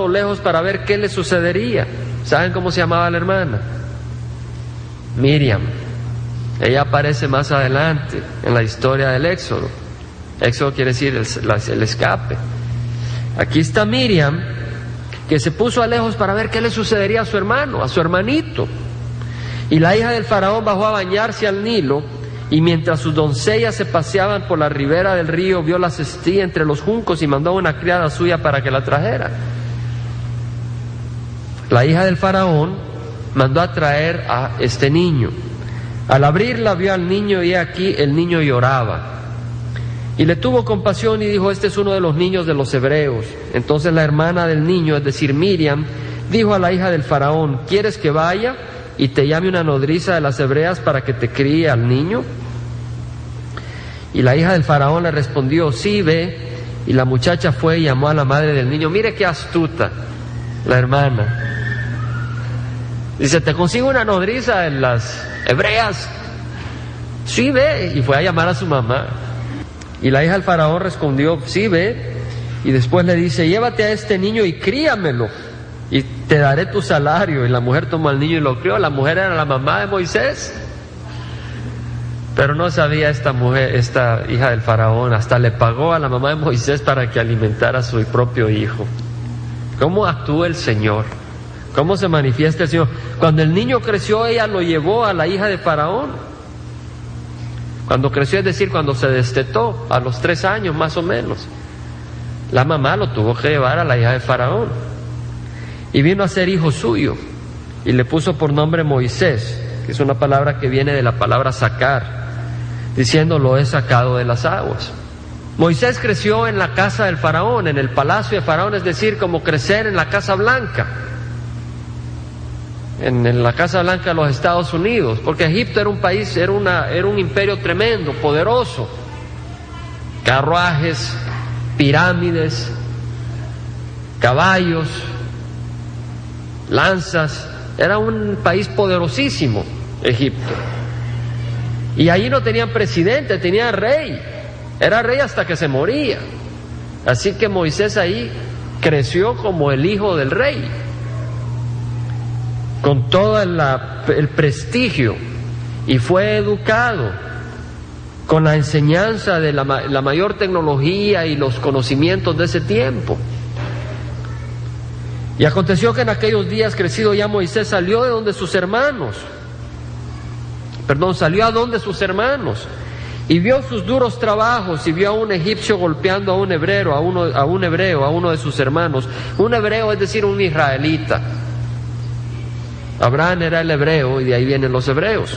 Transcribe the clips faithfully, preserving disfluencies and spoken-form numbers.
lo lejos para ver qué le sucedería. ¿Saben cómo se llamaba la hermana? Miriam. Ella aparece más adelante en la historia del Éxodo. Éxodo quiere decir el, la, el escape. Aquí está Miriam, que se puso a lejos para ver qué le sucedería a su hermano, a su hermanito. Y la hija del faraón bajó a bañarse al Nilo, y mientras sus doncellas se paseaban por la ribera del río, vio la cestilla entre los juncos y mandó a una criada suya para que la trajera. La hija del faraón mandó a traer a este niño. Al abrirla vio al niño y aquí el niño lloraba. Y le tuvo compasión y dijo: este es uno de los niños de los hebreos. Entonces la hermana del niño, es decir Miriam, dijo a la hija del faraón: ¿quieres que vaya y te llame una nodriza de las hebreas para que te críe al niño? Y la hija del faraón le respondió: sí, ve. Y la muchacha fue y llamó a la madre del niño. Mire qué astuta la hermana. Dice: te consigo una nodriza de las hebreas. Sí, ve. Y fue a llamar a su mamá. Y la hija del faraón respondió: sí, ve. Y después le dice: llévate a este niño y críamelo, y te daré tu salario. Y la mujer tomó al niño y lo crió. La mujer era la mamá de Moisés. Pero no sabía esta mujer, esta hija del faraón, hasta le pagó a la mamá de Moisés para que alimentara a su propio hijo. ¿Cómo actúa el Señor? ¿Cómo se manifiesta el Señor? Cuando el niño creció, ella lo llevó a la hija de faraón. Cuando creció, es decir, cuando se destetó, a los tres años más o menos, la mamá lo tuvo que llevar a la hija de faraón. Y vino a ser hijo suyo, y le puso por nombre Moisés, que es una palabra que viene de la palabra sacar, diciendo: lo he sacado de las aguas. Moisés creció en la casa del faraón, en el palacio de faraón, es decir, como crecer en la Casa Blanca, en, en la Casa Blanca de los Estados Unidos, porque Egipto era un país, era, una, era un imperio tremendo, poderoso, carruajes, pirámides, caballos, lanzas. Era un país poderosísimo, Egipto. Y allí no tenían presidente, tenían rey. Era rey hasta que se moría. Así que Moisés ahí creció como el hijo del rey, con todo el, el prestigio, y fue educado con la enseñanza de la, la mayor tecnología y los conocimientos de ese tiempo. Y aconteció que en aquellos días, crecido ya Moisés, salió de donde sus hermanos, perdón, salió a donde sus hermanos, y vio sus duros trabajos, y vio a un egipcio golpeando a un hebreo, a uno, a un hebreo, a uno de sus hermanos. Un hebreo es decir, un israelita. Abraham era el hebreo, y de ahí vienen los hebreos.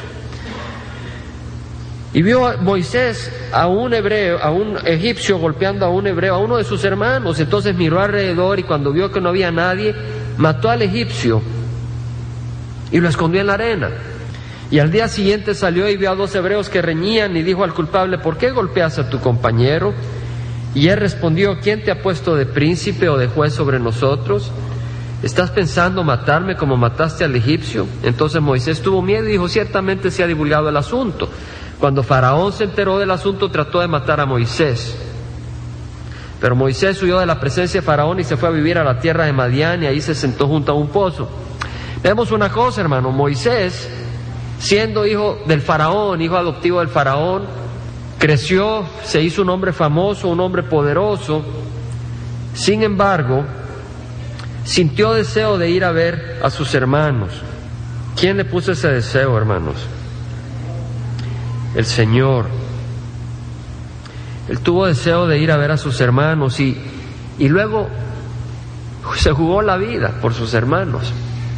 Y vio a Moisés a un hebreo, a un egipcio golpeando a un hebreo, a uno de sus hermanos. Entonces miró alrededor, y cuando vio que no había nadie, mató al egipcio y lo escondió en la arena. Y al día siguiente salió y vio a dos hebreos que reñían, y dijo al culpable: ¿por qué golpeas a tu compañero? Y él respondió: ¿quién te ha puesto de príncipe o de juez sobre nosotros? ¿Estás pensando matarme como mataste al egipcio? Entonces Moisés tuvo miedo y dijo: ciertamente se ha divulgado el asunto. Cuando Faraón se enteró del asunto, trató de matar a Moisés. Pero Moisés huyó de la presencia de Faraón y se fue a vivir a la tierra de Madián, y ahí se sentó junto a un pozo. Vemos una cosa, hermano: Moisés, siendo hijo del Faraón, hijo adoptivo del Faraón, creció, se hizo un hombre famoso, un hombre poderoso. Sin embargo, sintió deseo de ir a ver a sus hermanos. ¿Quién le puso ese deseo, hermanos? El Señor. Él tuvo deseo de ir a ver a sus hermanos, y, y luego se jugó la vida por sus hermanos.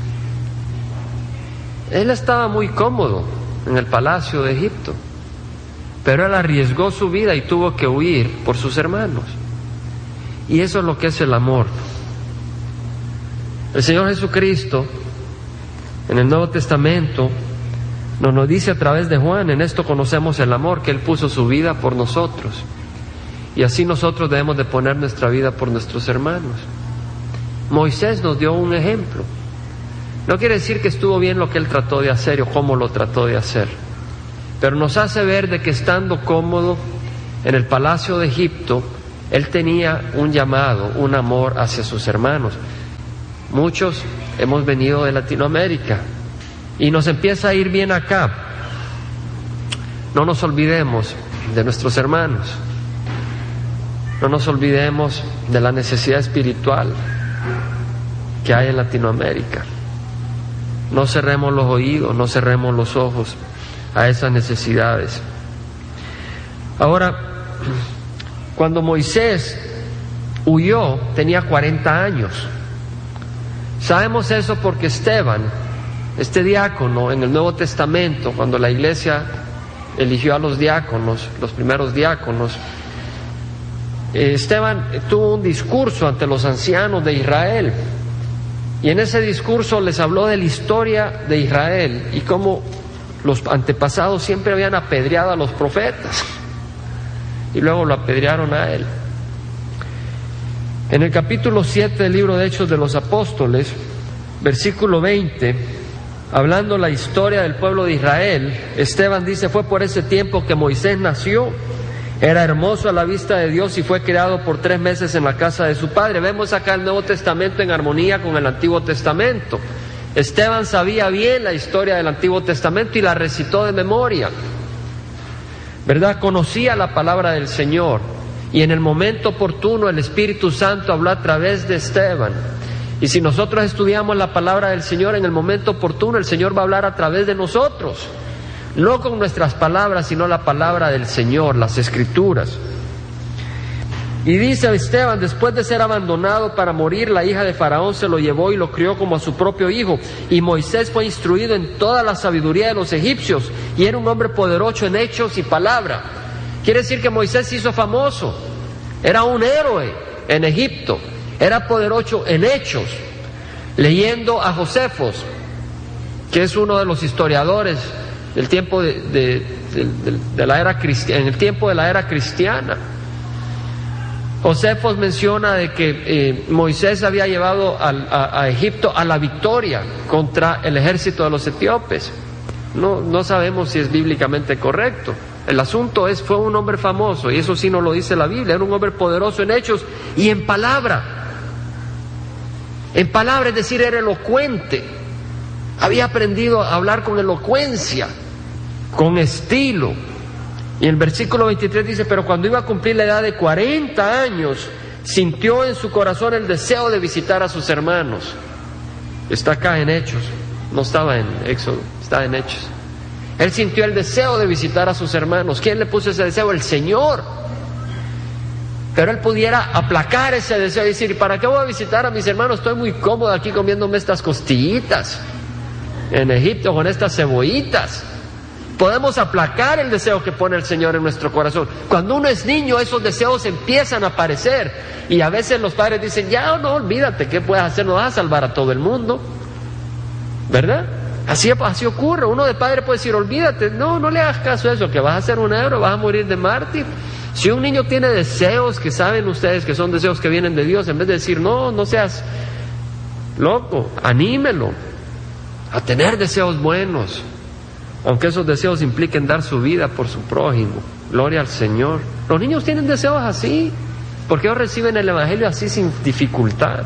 Él estaba muy cómodo en el palacio de Egipto, pero él arriesgó su vida y tuvo que huir por sus hermanos. Y eso es lo que es el amor. El Señor Jesucristo, en el Nuevo Testamento, nos nos dice a través de Juan: en esto conocemos el amor, que Él puso su vida por nosotros. Y así nosotros debemos de poner nuestra vida por nuestros hermanos. Moisés nos dio un ejemplo. No quiere decir que estuvo bien lo que él trató de hacer o cómo lo trató de hacer, pero nos hace ver de que estando cómodo en el palacio de Egipto, él tenía un llamado, un amor hacia sus hermanos. Muchos hemos venido de Latinoamérica y nos empieza a ir bien acá. No nos olvidemos de nuestros hermanos. No nos olvidemos de la necesidad espiritual que hay en Latinoamérica. No cerremos los oídos, no cerremos los ojos a esas necesidades. Ahora, cuando Moisés huyó, tenía cuarenta años. Sabemos eso porque Esteban, este diácono en el Nuevo Testamento, cuando la iglesia eligió a los diáconos, los primeros diáconos, Esteban tuvo un discurso ante los ancianos de Israel, y en ese discurso les habló de la historia de Israel y cómo los antepasados siempre habían apedreado a los profetas y luego lo apedrearon a él. En el capítulo siete del libro de Hechos de los Apóstoles, versículo veinte, hablando la historia del pueblo de Israel, Esteban dice: fue por ese tiempo que Moisés nació, era hermoso a la vista de Dios y fue criado por tres meses en la casa de su padre. Vemos acá el Nuevo Testamento en armonía con el Antiguo Testamento. Esteban sabía bien la historia del Antiguo Testamento y la recitó de memoria, ¿verdad? Conocía la palabra del Señor, y en el momento oportuno el Espíritu Santo habló a través de Esteban. Y si nosotros estudiamos la palabra del Señor en el momento oportuno, el Señor va a hablar a través de nosotros, no con nuestras palabras, sino la palabra del Señor, las Escrituras. Y dice Esteban: después de ser abandonado para morir, la hija de Faraón se lo llevó y lo crió como a su propio hijo. Y Moisés fue instruido en toda la sabiduría de los egipcios, y era un hombre poderoso en hechos y palabra. Quiere decir que Moisés se hizo famoso, era un héroe en Egipto, era poderoso en hechos. Leyendo a Josefos, que es uno de los historiadores del tiempo de, de, de, de, de la era cristiana, en el tiempo de la era cristiana, Josefos menciona de que eh, Moisés había llevado a, a, a Egipto a la victoria contra el ejército de los etíopes. No, no sabemos si es bíblicamente correcto. El asunto es, fue un hombre famoso, y eso sí nos lo dice la Biblia. Era un hombre poderoso en hechos y en palabra. En palabra, es decir, era elocuente. Había aprendido a hablar con elocuencia, con estilo. Y el versículo veintitrés dice: pero cuando iba a cumplir la edad de cuarenta años, sintió en su corazón el deseo de visitar a sus hermanos. Está acá en Hechos, no estaba en Éxodo, está en Hechos. Él sintió el deseo de visitar a sus hermanos. ¿Quién le puso ese deseo? El Señor. Pero él pudiera aplacar ese deseo y decir: ¿para qué voy a visitar a mis hermanos? Estoy muy cómodo aquí comiéndome estas costillitas en Egipto con estas cebollitas. Podemos aplacar el deseo que pone el Señor en nuestro corazón. Cuando uno es niño, esos deseos empiezan a aparecer, y a veces los padres dicen: ya no, olvídate, ¿qué puedes hacer? No vas a salvar a todo el mundo, ¿verdad? Así, así ocurre. Uno de padre puede decir: olvídate, no, no le hagas caso a eso, que vas a ser un héroe, vas a morir de mártir. Si un niño tiene deseos que saben ustedes que son deseos que vienen de Dios, en vez de decir: no, no seas loco, anímelo a tener deseos buenos, aunque esos deseos impliquen dar su vida por su prójimo. Gloria al Señor. Los niños tienen deseos así, porque ellos reciben el Evangelio así sin dificultad.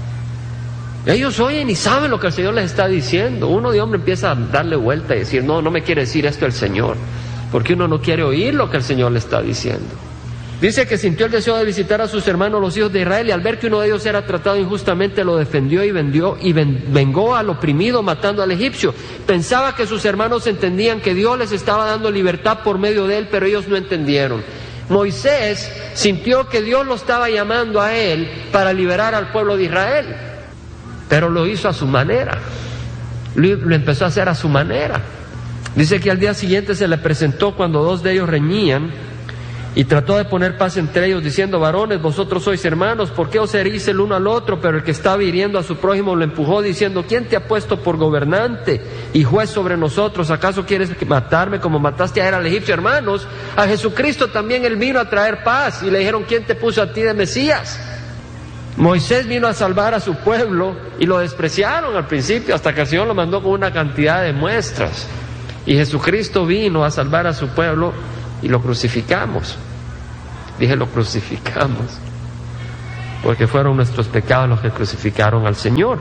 Ellos oyen y saben lo que el Señor les está diciendo. Uno de hombre empieza a darle vuelta y decir: no, no me quiere decir esto el Señor, porque uno no quiere oír lo que el Señor le está diciendo. Dice que sintió el deseo de visitar a sus hermanos los hijos de Israel, y al ver que uno de ellos era tratado injustamente, lo defendió y vendió y vengó al oprimido, matando al egipcio. Pensaba que sus hermanos entendían que Dios les estaba dando libertad por medio de él, pero ellos no entendieron. Moisés sintió que Dios lo estaba llamando a él para liberar al pueblo de Israel, pero lo hizo a su manera, lo, lo empezó a hacer a su manera. Dice que al día siguiente se le presentó cuando dos de ellos reñían, y trató de poner paz entre ellos, diciendo: varones, vosotros sois hermanos, ¿por qué os herís el uno al otro? Pero el que estaba hiriendo a su prójimo lo empujó, diciendo: ¿quién te ha puesto por gobernante y juez sobre nosotros? ¿Acaso quieres matarme como mataste a él al egipcio? Hermanos, a Jesucristo también él vino a traer paz. Y le dijeron: ¿quién te puso a ti de Mesías? Moisés vino a salvar a su pueblo y lo despreciaron al principio, hasta que el Señor lo mandó con una cantidad de muestras. Y Jesucristo vino a salvar a su pueblo y lo crucificamos. Dije, lo crucificamos. porque fueron nuestros pecados los que crucificaron al Señor.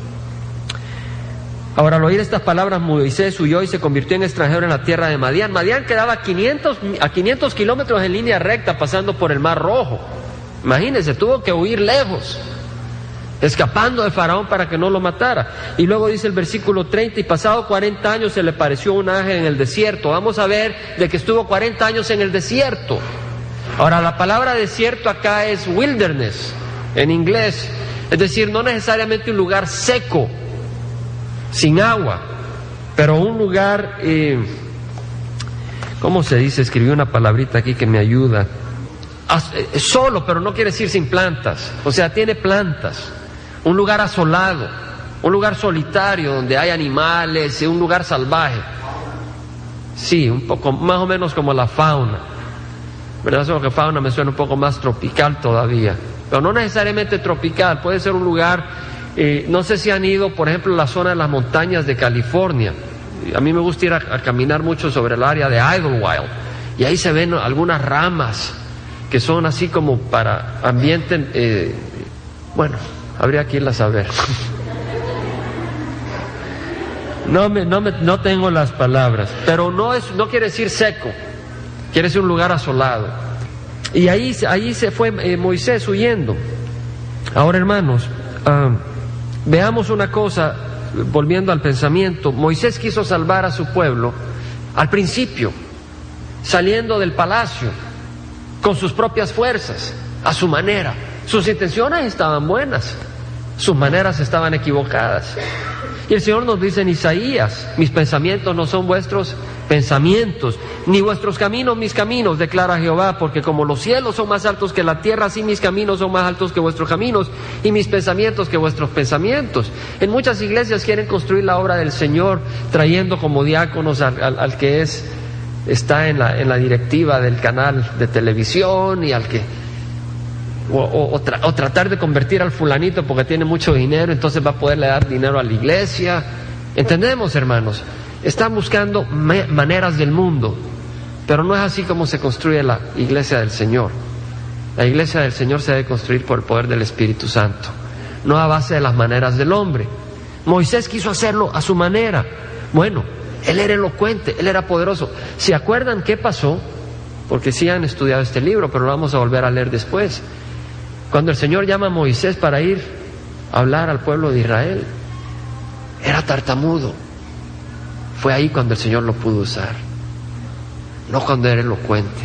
Ahora, al oír estas palabras, Moisés huyó y se convirtió en extranjero en la tierra de Madián. Madián quedaba a quinientos, a quinientos kilómetros en línea recta, pasando por el Mar Rojo. Imagínense, tuvo que huir lejos, escapando de Faraón para que no lo matara. Y luego dice el versículo treinta, y pasado cuarenta años se le pareció un ángel en el desierto. Vamos a ver de que estuvo cuarenta años en el desierto. Ahora, la palabra desierto acá es wilderness, en inglés. Es decir, no necesariamente un lugar seco, sin agua, pero un lugar, eh, ¿cómo se dice? Escribí una palabrita aquí que me ayuda. As, eh, solo, pero no quiere decir sin plantas. O sea, tiene plantas. Un lugar asolado, un lugar solitario donde hay animales, un lugar salvaje. Sí, un poco, más o menos como la fauna. ¿Verdad? Solo que fauna me suena un poco más tropical todavía. Pero no necesariamente tropical, puede ser un lugar... Eh, no sé si han ido, por ejemplo, a la zona de las montañas de California. A mí me gusta ir a, a caminar mucho sobre el área de Idlewild, y ahí se ven algunas ramas que son así como para ambiente, eh, bueno, habría que irlas a ver. No, me, no, me, no tengo las palabras, pero no, es, no quiere decir seco, quiere decir un lugar asolado. Y ahí, ahí se fue eh, Moisés huyendo. Ahora, hermanos, uh, veamos una cosa, volviendo al pensamiento. Moisés quiso salvar a su pueblo al principio, saliendo del palacio, con sus propias fuerzas, a su manera. Sus intenciones estaban buenas, sus maneras estaban equivocadas. Y el Señor nos dice en Isaías, mis pensamientos no son vuestros pensamientos, ni vuestros caminos mis caminos, declara Jehová, porque como los cielos son más altos que la tierra, así mis caminos son más altos que vuestros caminos, y mis pensamientos que vuestros pensamientos. En muchas iglesias quieren construir la obra del Señor, trayendo como diáconos al, al, al que es, está en la, en la directiva del canal de televisión, y al que O, o, o, tra o tratar de convertir al fulanito porque tiene mucho dinero, entonces va a poderle dar dinero a la iglesia. ¿Entendemos, hermanos? Están buscando maneras del mundo, pero no es así como se construye la iglesia del Señor. La iglesia del Señor se debe construir por el poder del Espíritu Santo, no a base de las maneras del hombre. Moisés quiso hacerlo a su manera. Bueno, él era elocuente, él era poderoso. ¿Se acuerdan qué pasó? Porque sí han estudiado este libro, pero lo vamos a volver a leer después. Cuando el Señor llama a Moisés para ir a hablar al pueblo de Israel, era tartamudo. Fue ahí cuando el Señor lo pudo usar, no cuando era elocuente.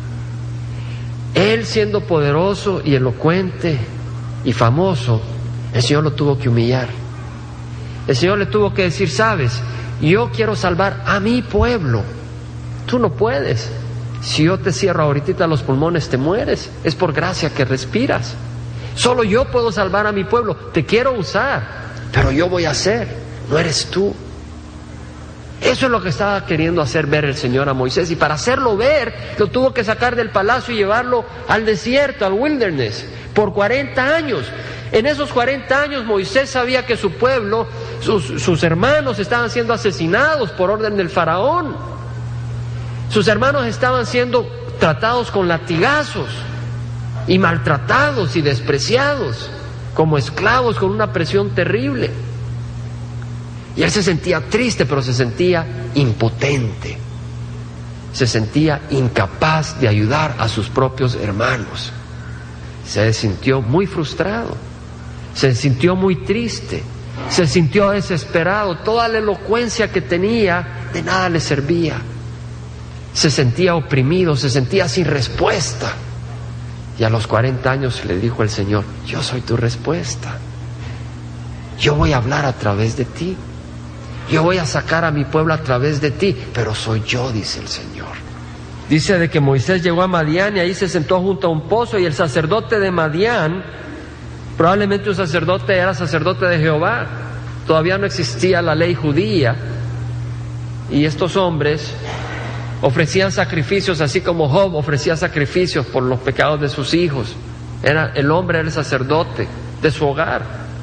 Él, siendo poderoso y elocuente y famoso, el Señor lo tuvo que humillar. El Señor le tuvo que decir, sabes, yo quiero salvar a mi pueblo, tú no puedes. Si yo te cierro ahorita los pulmones, te mueres. Es por gracia que respiras. Solo yo puedo salvar a mi pueblo. Te quiero usar, pero yo voy a hacer, no eres tú. Eso es lo que estaba queriendo hacer ver el Señor a Moisés, y para hacerlo ver, lo tuvo que sacar del palacio y llevarlo al desierto, al wilderness, por cuarenta años. En esos cuarenta años Moisés sabía que su pueblo, sus, sus hermanos estaban siendo asesinados por orden del faraón. Sus hermanos estaban siendo tratados con latigazos y maltratados y despreciados como esclavos, con una presión terrible. Y él se sentía triste, pero se sentía impotente, se sentía incapaz de ayudar a sus propios hermanos. Se sintió muy frustrado, se sintió muy triste, se sintió desesperado. Toda la elocuencia que tenía de nada le servía. Se sentía oprimido, se sentía sin respuesta. Y a los cuarenta años le dijo el Señor, yo soy tu respuesta. Yo voy a hablar a través de ti. Yo voy a sacar a mi pueblo a través de ti, pero soy yo, dice el Señor. Dice de que Moisés llegó a Madián y ahí se sentó junto a un pozo, y el sacerdote de Madián, probablemente un sacerdote, era sacerdote de Jehová. Todavía no existía la ley judía, y estos hombres ofrecían sacrificios, así como Job ofrecía sacrificios por los pecados de sus hijos. Era, el hombre era el sacerdote de su hogar,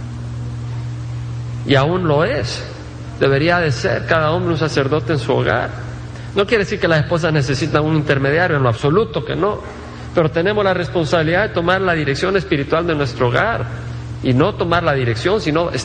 y aún lo es. Debería de ser cada hombre un sacerdote en su hogar. No quiere decir que las esposas necesitan un intermediario, en lo absoluto que no, pero tenemos la responsabilidad de tomar la dirección espiritual de nuestro hogar, y no tomar la dirección, sino